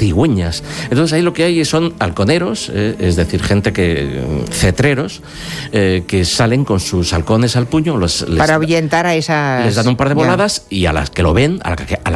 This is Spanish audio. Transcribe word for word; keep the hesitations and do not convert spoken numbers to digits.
cigüeñas. Entonces ahí lo que hay son halconeros, eh, es decir, gente que, cetreros, eh, que salen con sus halcones al puño. Los, les, para ahuyentar a esas... Les dan un par de voladas ya. Y a las que lo ven, a, la que, a las